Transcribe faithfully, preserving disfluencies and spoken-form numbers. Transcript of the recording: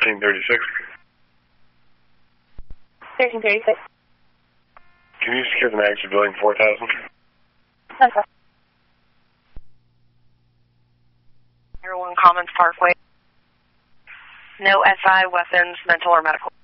thirteen thirty-six. thirteen thirty-six. Can you secure the magnitude building four thousand? Okay. One Commons Parkway. No S I, weapons, mental, or medical.